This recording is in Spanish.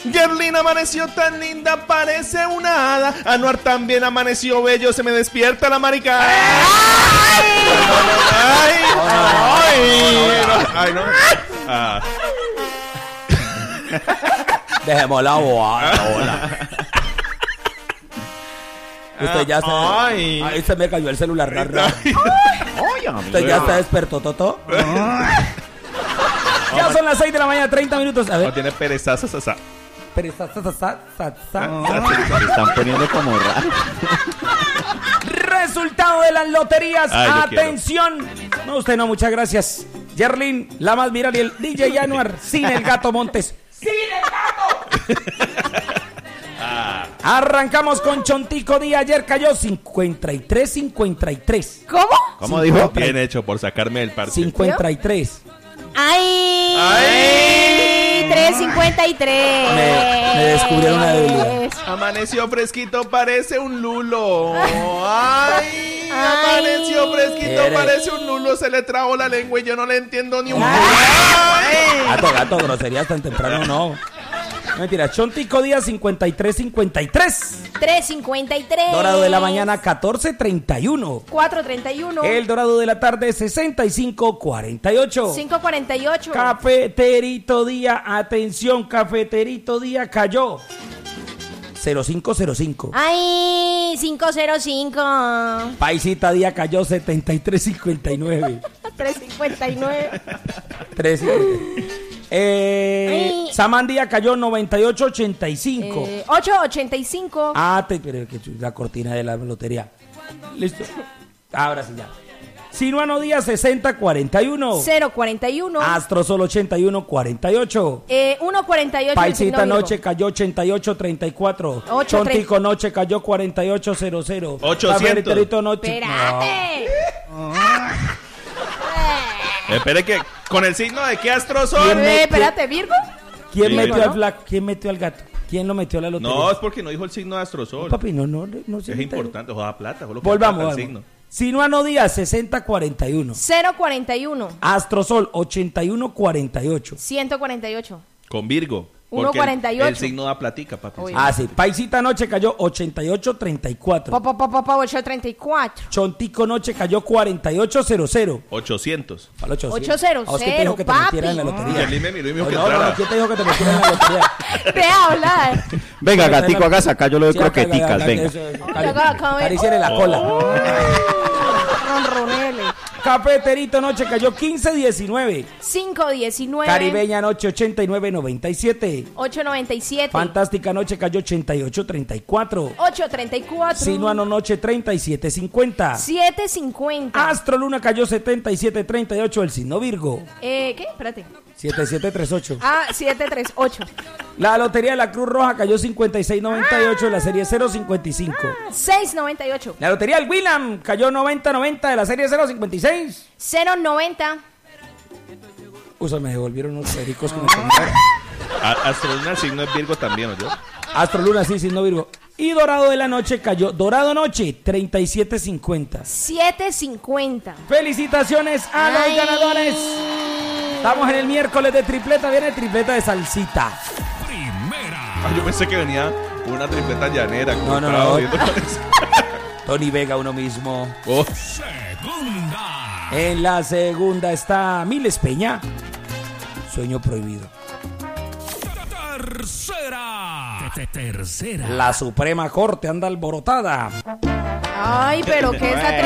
Gerlin amaneció tan linda, parece una hada. Anuar también amaneció bello, se me despierta la maricada. ¡Ay! ¡No! Dejemos la bola. Usted ya está. Ahí se me cayó el celular. Usted ya está despertó, Toto. Ya son las 6 de la mañana, 30 minutos. A ver. No tiene pereza, Se están poniendo como raro. Resultado de las loterías. Atención. No, usted no, muchas gracias. Gerlin, la más viral y el DJ Anuar. Sin el gato Montes. ¡Sin el gato! Arrancamos con Chontico Díaz. Ayer cayó 53-53. ¿Cómo? ¿Cómo dijo? Bien hecho por sacarme del parche. 53. ¡Ay! 353. Me descubrieron una debilidad. Amaneció fresquito, parece un lulo. ¡Ay! Amaneció fresquito, parece un lulo. Se le trabó la lengua y yo no le entiendo ni un Gato, groserías tan temprano no. Mentira, Chontico Díaz 53-53. 353. Dorado de la mañana 14-31. 431. El dorado de la tarde 65-48. 548. Cafeterito Díaz, atención, Cafeterito Díaz cayó 0505. ¡Ay! 505. Paisita Díaz cayó 73-59. 359. 359. Samandía cayó 98-85. 885. Pero que la cortina de la lotería. Listo. Ahora sí ya. Sinuano Díaz 60-41. 041. Astrosol 81-48. 148. Paisita Noche cayó 88-34. Chontico Noche cayó 48-00. 800. Noche. ¡Espérate! Espere que con el signo de qué astro son. Espérate, Virgo. ¿Quién metió al gato? ¿Quién lo metió a la lotería? No, es porque no dijo el signo de astrosol. Papi, no es importante, ojalá plata. Volvamos. Sinuano Díaz 60-41. 041. Astrosol 81-48. 148. Con Virgo. 148. El signo da platica, papi. Sí. Paisita Noche cayó 88-34. 834. Chontico Noche cayó 48-00. 800. ¿Cuál 800? 800, ¿Quién te dijo que te metieran en la lotería? Gerlin me miró y me dijo que No, ¿quién te dijo que te metieran en la lotería? Ve a hablar. Venga, gatico, haga acá, yo le doy croqueticas, venga. Acariciale la cola. Ronronele. Cafeterito Noche cayó 15-19. 519. Caribeña Noche 89-97. 897. Fantástica Noche cayó 88-34. 834. Sinuano Noche 37-50. 750. Astro Luna cayó 77-38. El signo Virgo. ¿Qué? Espérate. 7738. 738. La Lotería de la Cruz Roja cayó 56-98 de la serie 055. 698. La Lotería del Willam cayó 90-90 de la serie 056. 090. Me devolvieron unos pericos que me comieron. Astro Luna, el signo es Virgo también, ¿no? Astro Luna, sí, signo Virgo. Y Dorado de la Noche cayó. Dorado Noche 37-50. 750. Felicitaciones a los ganadores. Estamos en el miércoles de tripleta. Viene tripleta de salsita. Yo pensé que venía una tripleta llanera. No. Tony Vega, uno mismo. Segunda. En la segunda está Miles Peña. Sueño prohibido. Tercera. La Suprema Corte anda alborotada. Ay, pero qué es la